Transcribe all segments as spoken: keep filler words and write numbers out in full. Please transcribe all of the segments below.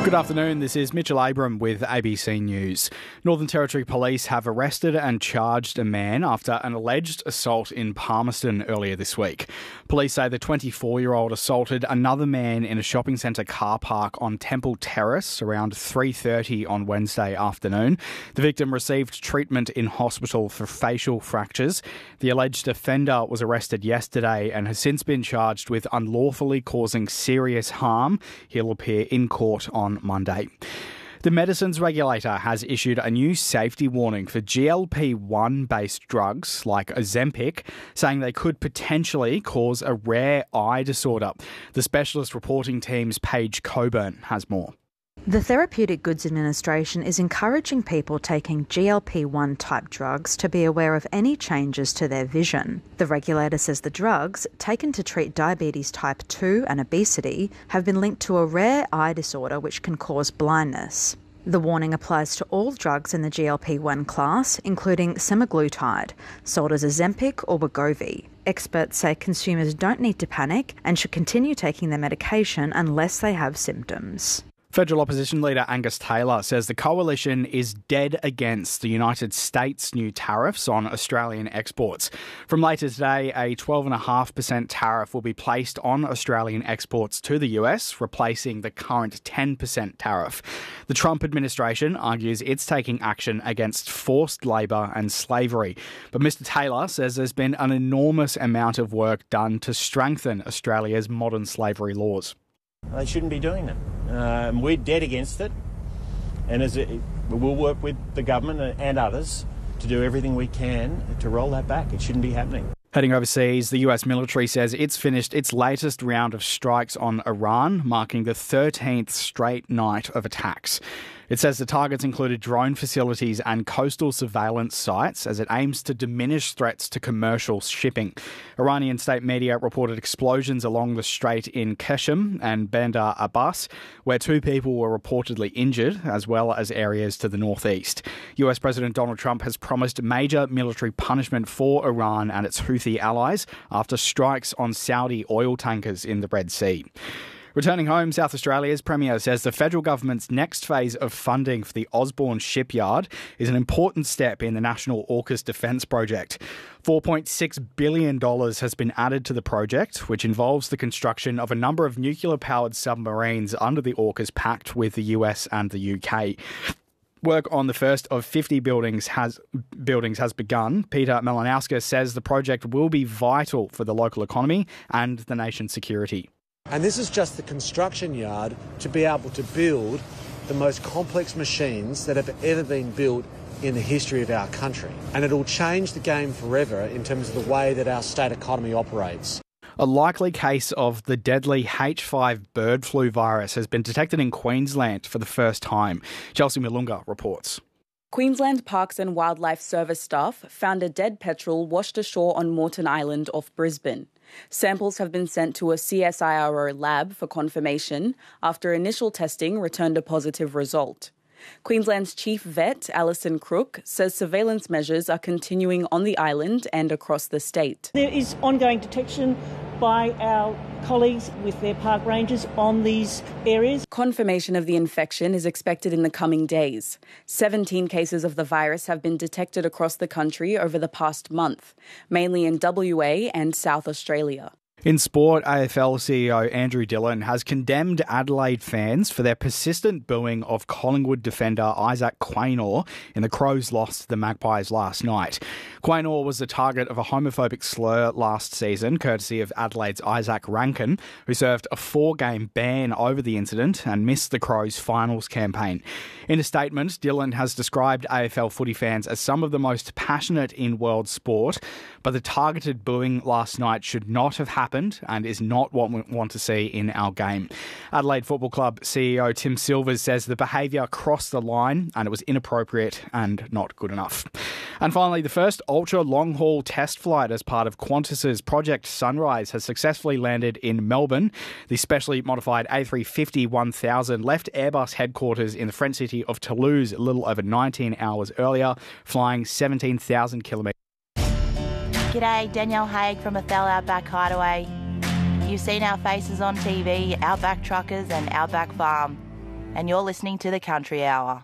Good afternoon, this is Mitchell Abram with A B C News. Northern Territory Police have arrested and charged a man after an alleged assault in Palmerston earlier this week. Police say the twenty-four-year-old assaulted another man in a shopping centre car park on Temple Terrace around three thirty on Wednesday afternoon. The victim received treatment in hospital for facial fractures. The alleged offender was arrested yesterday and has since been charged with unlawfully causing serious harm. He'll appear in court on Monday. The medicines regulator has issued a new safety warning for G L P one based drugs like Ozempic, saying they could potentially cause a rare eye disorder. The specialist reporting team's Paige Coburn has more. The Therapeutic Goods Administration is encouraging people taking G L P one type drugs to be aware of any changes to their vision. The regulator says the drugs, taken to treat diabetes type two and obesity, have been linked to a rare eye disorder which can cause blindness. The warning applies to all drugs in the G L P one class, including semaglutide, sold as Ozempic or Wegovy. Experts say consumers don't need to panic and should continue taking their medication unless they have symptoms. Federal opposition leader Angus Taylor says the coalition is dead against the United States' new tariffs on Australian exports. From later today, a twelve point five percent tariff will be placed on Australian exports to the U S, replacing the current ten percent tariff. The Trump administration argues it's taking action against forced labour and slavery. But Mr Taylor says there's been an enormous amount of work done to strengthen Australia's modern slavery laws. They shouldn't be doing that. Um, we're dead against it, and as it, we'll work with the government and others to do everything we can to roll that back. It shouldn't be happening. Heading overseas, the U S military says it's finished its latest round of strikes on Iran, marking the thirteenth straight night of attacks. It says the targets included drone facilities and coastal surveillance sites as it aims to diminish threats to commercial shipping. Iranian state media reported explosions along the strait in Qeshm and Bandar Abbas, where two people were reportedly injured, as well as areas to the northeast. U S President Donald Trump has promised major military punishment for Iran and its Houthi allies after strikes on Saudi oil tankers in the Red Sea. Returning home, South Australia's Premier says the federal government's next phase of funding for the Osborne shipyard is an important step in the National AUKUS Defence Project. four point six billion dollars has been added to the project, which involves the construction of a number of nuclear-powered submarines under the AUKUS Pact with the U S and the U K. Work on the first of fifty buildings has buildings has begun. Peter Malinowska says the project will be vital for the local economy and the nation's security. And this is just the construction yard to be able to build the most complex machines that have ever been built in the history of our country. And it'll change the game forever in terms of the way that our state economy operates. A likely case of the deadly H five bird flu virus has been detected in Queensland for the first time. Chelsea Milunga reports. Queensland Parks and Wildlife Service staff found a dead petrel washed ashore on Moreton Island off Brisbane. Samples have been sent to a C S I R O lab for confirmation after initial testing returned a positive result. Queensland's chief vet, Alison Crook, says surveillance measures are continuing on the island and across the state. There is ongoing detection by our colleagues with their park rangers on these areas. Confirmation of the infection is expected in the coming days. seventeen cases of the virus have been detected across the country over the past month, mainly in W A and South Australia. In sport, A F L C E O Andrew Dillon has condemned Adelaide fans for their persistent booing of Collingwood defender Isaac Quaynor in the Crows' loss to the Magpies last night. Quaynor was the target of a homophobic slur last season, courtesy of Adelaide's Isaac Rankin, who served a four-game ban over the incident and missed the Crows' finals campaign. In a statement, Dillon has described A F L footy fans as some of the most passionate in world sport, but the targeted booing last night should not have happened and is not what we want to see in our game. Adelaide Football Club C E O Tim Silvers says the behaviour crossed the line and it was inappropriate and not good enough. And finally, the first ultra long-haul test flight as part of Qantas's Project Sunrise has successfully landed in Melbourne. The specially modified A three fifty one thousand left Airbus headquarters in the French city of Toulouse a little over nineteen hours earlier, flying seventeen thousand kilometres. G'day, Danielle Haig from Athel Outback Hideaway. You've seen our faces on T V, Outback Truckers and Outback Farm. and you're listening to The Country Hour.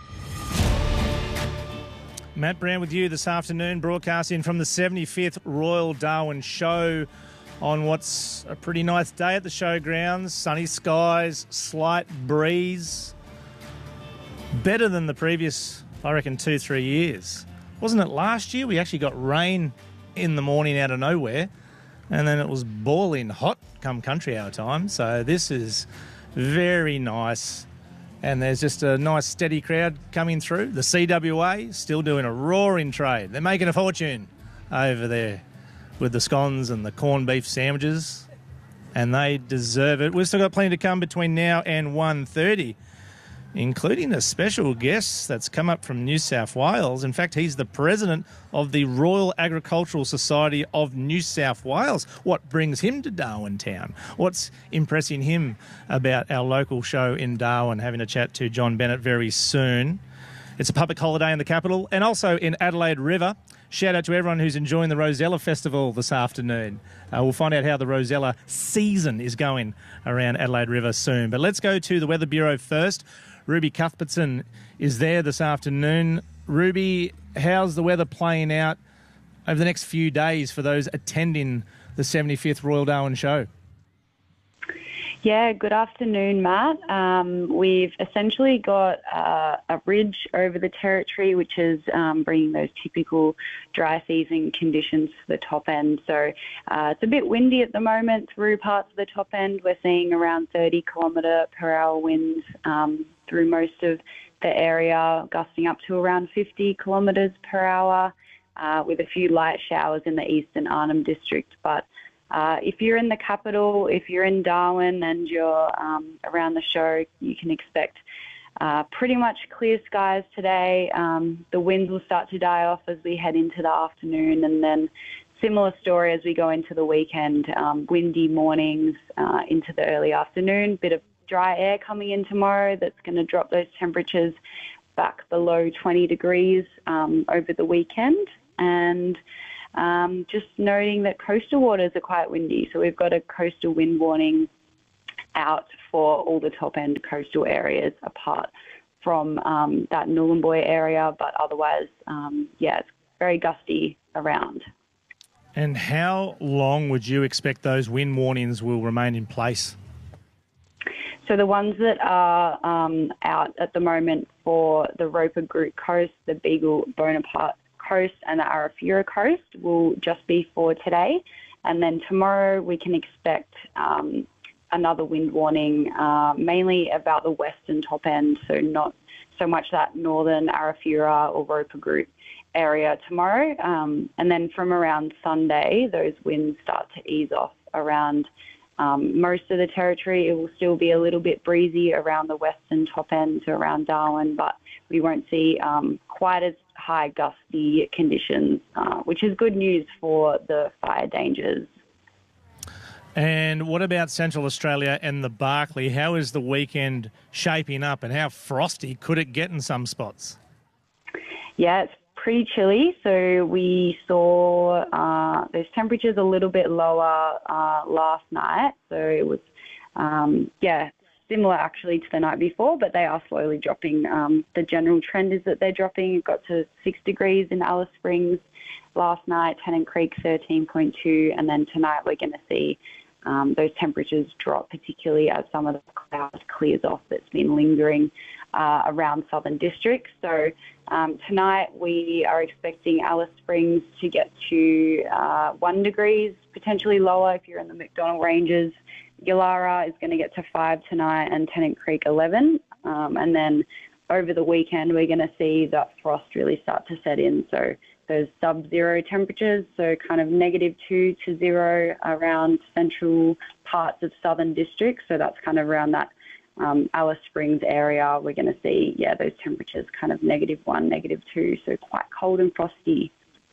Matt Brown with you this afternoon, broadcasting from the seventy-fifth Royal Darwin Show on what's a pretty nice day at the showgrounds. Sunny skies, slight breeze. Better than the previous, I reckon, two, three years. Wasn't it last year? We actually got rain in the morning out of nowhere, and then it was boiling hot come country hour time. So this is very nice. And there's just a nice steady crowd coming through. The C W A still doing a roaring trade. They're making a fortune over there with the scones and the corned beef sandwiches, and they deserve it. We've still got plenty to come between now and one thirty, including a special guest that's come up from New South Wales. In fact, he's the president of the Royal Agricultural Society of New South Wales. What brings him to Darwin Town? What's impressing him about our local show in Darwin? Having a chat to John Bennett very soon. It's a public holiday in the capital and also in Adelaide River. Shout out to everyone who's enjoying the Rosella Festival this afternoon. Uh, we'll find out how the Rosella season is going around Adelaide River soon. But let's go to the Weather Bureau first. Ruby Cuthbertson is there this afternoon. Ruby, how's the weather playing out over the next few days for those attending the seventy-fifth Royal Darwin Show? Yeah, good afternoon, Matt. Um, we've essentially got uh, a ridge over the territory, which is um, bringing those typical dry season conditions to the top end. So uh, it's a bit windy at the moment through parts of the top end. We're seeing around thirty kilometre per hour winds um, through most of the area, gusting up to around fifty kilometres per hour, uh, with a few light showers in the eastern Arnhem district. But Uh, if you're in the capital, if you're in Darwin and you're um, around the show, you can expect uh, pretty much clear skies today. Um, the winds will start to die off as we head into the afternoon, and then similar story as we go into the weekend. Um, windy mornings uh, into the early afternoon, bit of dry air coming in tomorrow that's going to drop those temperatures back below twenty degrees um, over the weekend. And Um, just noting that coastal waters are quite windy, so we've got a coastal wind warning out for all the top-end coastal areas apart from um, that Nhulunbuy area, but otherwise, um, yeah, it's very gusty around. And how long would you expect those wind warnings will remain in place? So the ones that are um, out at the moment for the Roper Group Coast, the Beagle Bonaparte Coast and the Arafura Coast will just be for today, and then tomorrow we can expect um, another wind warning, uh, mainly about the western top end, so not so much that northern Arafura or Roper Group area tomorrow, um, and then from around Sunday those winds start to ease off around um, most of the territory. It will still be a little bit breezy around the western top end to around Darwin, but we won't see um, quite as high gusty conditions, uh, which is good news for the fire dangers. And what about Central Australia and the Barkly? How is the weekend shaping up, and how frosty could it get in some spots? Yeah, it's pretty chilly. So we saw uh, those temperatures a little bit lower uh, last night. So it was, um, yeah, similar actually to the night before, but they are slowly dropping. Um, the general trend is that they're dropping. It got to six degrees in Alice Springs last night, Tennant Creek thirteen point two, and then tonight we're going to see um, those temperatures drop, particularly as some of the cloud clears off that's been lingering uh, around southern districts. So um, tonight we are expecting Alice Springs to get to uh, one degrees, potentially lower if you're in the McDonnell Ranges. Yulara is going to get to five tonight, and Tennant Creek eleven. Um, and then over the weekend, we're going to see that frost really start to set in. So those sub-zero temperatures, so kind of negative two to zero around central parts of southern districts. So that's kind of around that um, Alice Springs area. We're going to see, yeah, those temperatures kind of negative one, negative two. So quite cold and frosty.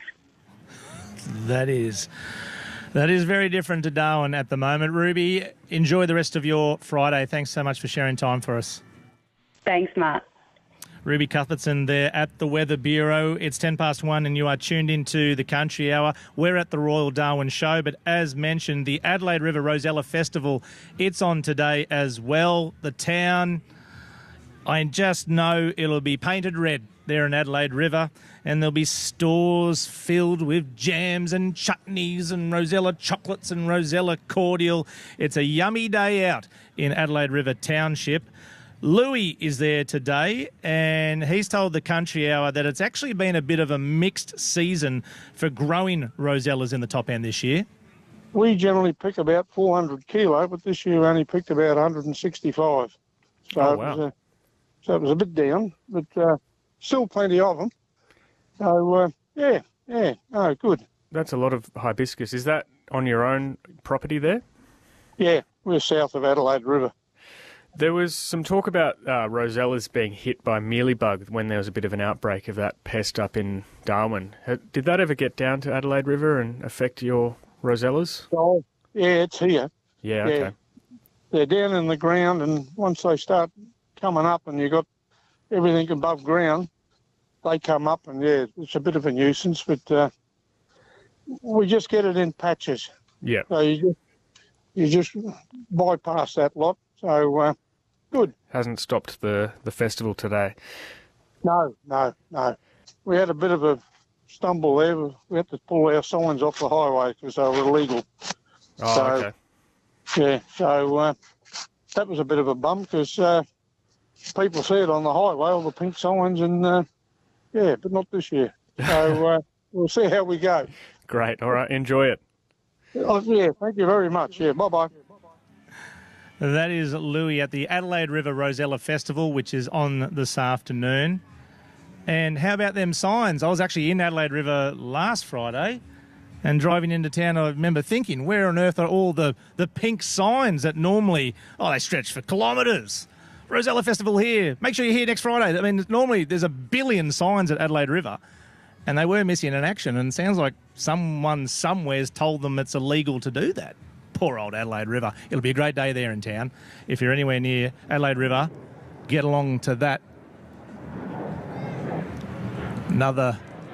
That is... That is very different to Darwin at the moment. Ruby, enjoy the rest of your Friday. Thanks so much for sharing time for us. Thanks, Matt. Ruby Cuthbertson there at the Weather Bureau. It's ten past one and you are tuned into the Country Hour. We're at the Royal Darwin Show, but as mentioned, the Adelaide River Rosella Festival, it's on today as well. The town I just know it'll be painted red there in Adelaide River, and there'll be stores filled with jams and chutneys and Rosella chocolates and Rosella cordial. It's a yummy day out in Adelaide River Township. Louis is there today, and he's told the Country Hour that it's actually been a bit of a mixed season for growing Rosellas in the top end this year. We generally pick about four hundred kilo, but this year we only picked about one hundred sixty-five. So, oh, it, wow. was a, so it was a bit down, but uh, still plenty of them. So, uh, yeah, yeah, no, good. That's a lot of hibiscus. Is that on your own property there? Yeah, we're south of Adelaide River. There was some talk about uh, Rosellas being hit by mealybug when there was a bit of an outbreak of that pest up in Darwin. Did that ever get down to Adelaide River and affect your Rosellas? Oh, yeah, it's here. Yeah, okay. Yeah. They're down in the ground, and once they start coming up and you've got everything above ground, they come up, and, yeah, it's a bit of a nuisance, but uh, we just get it in patches. Yeah. So you just, you just bypass that lot. So, uh, good. Hasn't stopped the, the festival today? No, no, no. We had a bit of a stumble there. We had to pull our signs off the highway because they were illegal. Oh, so, okay. Yeah, so uh, that was a bit of a bum because uh, people see it on the highway, all the pink signs, and, uh, yeah, but not this year. So uh, we'll see how we go. Great. All right. Enjoy it. Oh, yeah, thank you very much. Yeah, bye-bye. That is Louis at the Adelaide River Rosella Festival, which is on this afternoon. And how about them signs? I was actually in Adelaide River last Friday and driving into town, I remember thinking, where on earth are all the, the pink signs that normally, oh, they stretch for kilometres. Rosella Festival here. Make sure you're here next Friday. I mean, normally there's a billion signs at Adelaide River, and they were missing in action, and it sounds like someone somewhere's told them it's illegal to do that. Poor old Adelaide River. It'll be a great day there in town. If you're anywhere near Adelaide River, get along to that. Another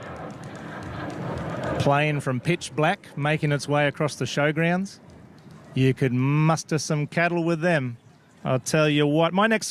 plane from Pitch Black making its way across the showgrounds. You could muster some cattle with them. I'll tell you what. My next